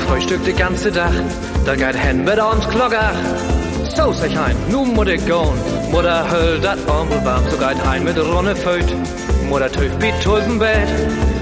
Frühstück die ganze Tag, da geht hen mit abends Glocker. So sag ich ein, nu muss ich gehen. Mutter höll dat Armbel warm, so geht hein mit Ronne Föt. Mutter tüft wie Tulpenbett.